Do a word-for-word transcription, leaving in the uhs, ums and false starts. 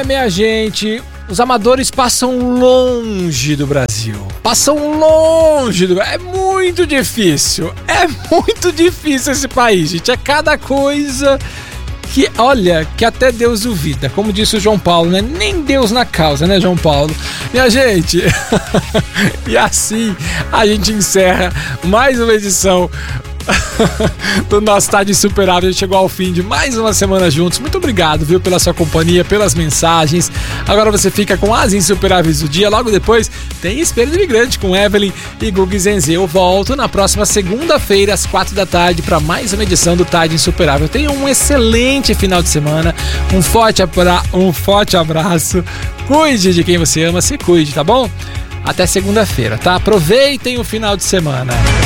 minha gente, os amadores passam longe do Brasil. Passam longe do Brasil. É muito difícil. É muito difícil esse país, gente. É cada coisa que, olha, que até Deus duvida. Como disse o João Paulo, né? Nem Deus na causa, né, João Paulo? Minha gente, e assim a gente encerra mais uma edição do nosso Tarde Insuperável. A gente chegou ao fim de mais uma semana juntos. Muito obrigado, viu, pela sua companhia, pelas mensagens. Agora você fica com as Insuperáveis do dia. Logo depois tem Espelho do Imigrante com Evelyn e Gugu Zenzi. Eu volto na próxima segunda-feira às quatro da tarde para mais uma edição do Tarde Insuperável. Tenha um excelente final de semana. Um forte, abra... um forte abraço. Cuide de quem você ama, se cuide, tá bom? Até segunda-feira, tá? Aproveitem o final de semana.